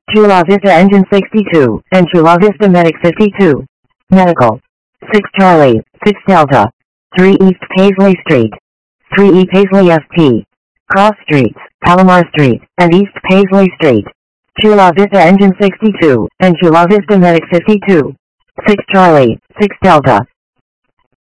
Chula Vista Engine 62, and Chula Vista Medic 52. Medical. 6 Charlie, 6 Delta. 3 East Paisley Street. 3 E Paisley ST. Cross Streets, Palomar Street, and East Paisley Street. Chula Vista Engine 62, and Chula Vista Medic 52. 6 Charlie, 6 Delta.